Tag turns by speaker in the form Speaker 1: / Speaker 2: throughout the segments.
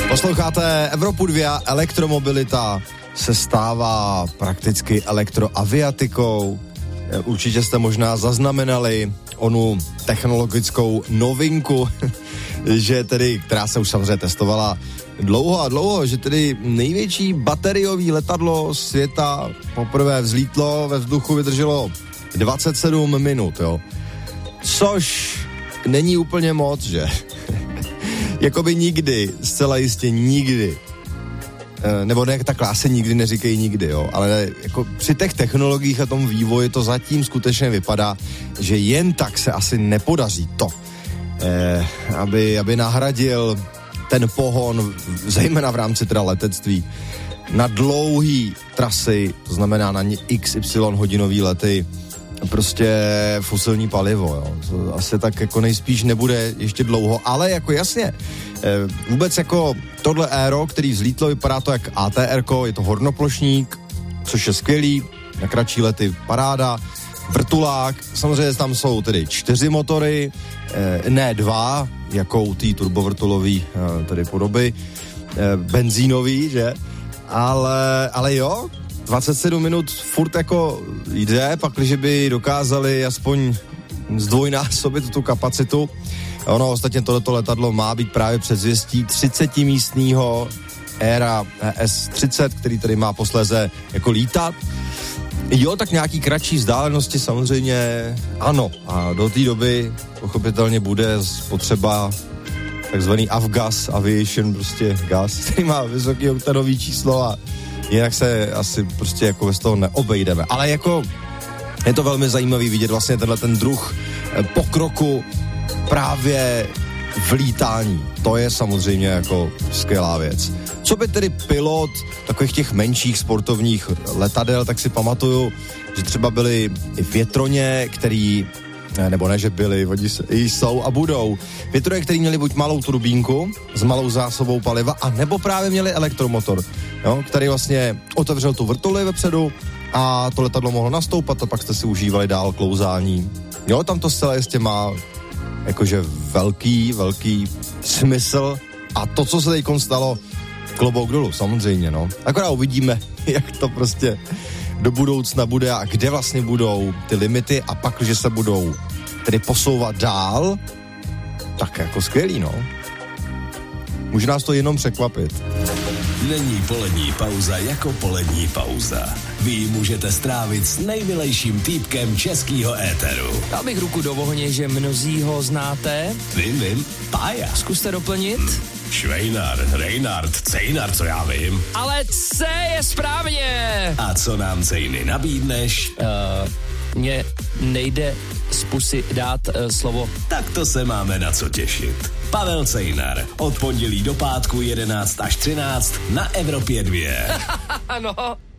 Speaker 1: Posloucháte Evropu 2, elektromobilita se stává prakticky elektroaviatikou. Určitě jste možná zaznamenali onu technologickou novinku, že tedy, která se už samozřejmě testovala dlouho, že tedy největší bateriový letadlo světa poprvé vzlítlo, ve vzduchu vydrželo 27 minut, jo. Což není úplně moc, že? Jakoby nikdy, zcela jistě nikdy. Nebo ne, takhle asi nikdy neříkají nikdy, jo. Ale jako při těch technologiích a tom vývoji to zatím skutečně vypadá, že jen tak se asi nepodaří to, aby nahradil ten pohon, zejména v rámci teda letectví, na dlouhý trasy, to znamená na XY hodinový lety, prostě fosilní palivo, jo. To asi tak jako nejspíš nebude ještě dlouho, ale jako jasně, vůbec jako tohle aero, který vzlítlo, vypadá to jak ATR-ko, je to hornoplošník, což je skvělý, na kratší lety paráda, vrtulák, samozřejmě tam jsou tedy 4 motory, ne 2, jako u té turbovrtulový tedy podoby, benzínový, že? Ale jo, 27 minut furt jako jde, pakliže by dokázali aspoň zdvojnásobit tu kapacitu. Ono ostatně tohleto letadlo má být právě předzvěstí 30-místního Aera S-30, který tady má posléze jako lítat. Jo, tak nějaký kratší vzdálenosti samozřejmě ano. A do té doby pochopitelně bude potřeba takzvaný avgas, aviation, prostě gas, který má vysoký oktanový číslo a jinak se asi prostě jako bez toho neobejdeme. Ale jako je to velmi zajímavý vidět vlastně tenhle ten druh pokroku právě v lítání. To je samozřejmě jako skvělá věc. Co by tedy pilot takových těch menších sportovních letadel, tak si pamatuju, že třeba byly i větroně, který, nebo ne, že byly, oni jsou a budou. Větroně, který měli buď malou turbínku s malou zásobou paliva, a nebo právě měli elektromotor, jo, který vlastně otevřel tu vrtuli vepředu a to letadlo mohlo nastoupat a pak jste si užívali dál klouzání. Jo, tam to zcela jistě má jakože velký smysl a to, co se teďkon stalo, klobouk dolů, samozřejmě, no. Akorát uvidíme, jak to prostě do budoucna bude a kde vlastně budou ty limity a pak, že se budou tedy posouvat dál, tak jako skvělý, no. Může nás to jenom překvapit.
Speaker 2: Není polední pauza jako polední pauza. Vy ji můžete strávit s nejmilejším týpkem českýho éteru.
Speaker 3: Dal bych ruku do ohně, že mnozí ho znáte.
Speaker 2: Vím, Pája.
Speaker 3: Zkuste doplnit.
Speaker 2: Švejnar, Reinhard, Cejnar, co já vím.
Speaker 3: Ale C je správně.
Speaker 2: A co nám Cejny nabídneš?
Speaker 3: Mně nejde z pusy dát slovo.
Speaker 2: Tak to se máme na co těšit. Pavel Cejnar, od pondělí do pátku 11 až 13 na Evropě 2.
Speaker 3: Ano.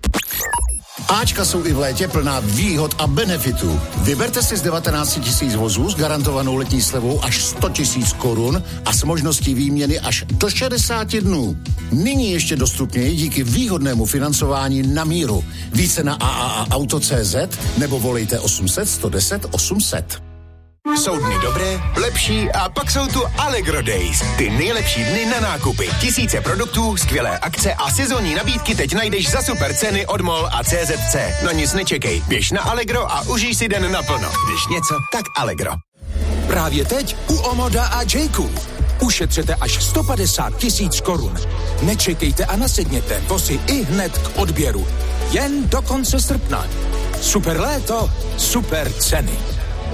Speaker 4: Ačka jsou i v létě plná výhod a benefitů. Vyberte si z 19 000 vozů s garantovanou letní slevou až 100 000 korun a s možností výměny až do 60 dnů. Nyní ještě dostupněji díky výhodnému financování na míru. Více na AAAauto.cz nebo volejte 800 110 800.
Speaker 5: Jsou dny dobré, lepší a pak jsou tu Allegro Days. Ty nejlepší dny na nákupy. Tisíce produktů, skvělé akce a sezónní nabídky teď najdeš za super ceny od MOL a CZC. No nic nečekej, běž na Allegro a užij si den naplno. Když něco, tak Allegro.
Speaker 6: Právě teď u Omoda a Jayku. Ušetřete až 150 000 korun. Nečekejte a nasedněte, vozy i hned k odběru. Jen do konce srpna. Super léto, super ceny.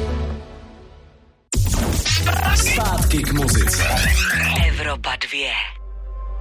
Speaker 2: Zpátky k muzice.
Speaker 7: Evropa 2.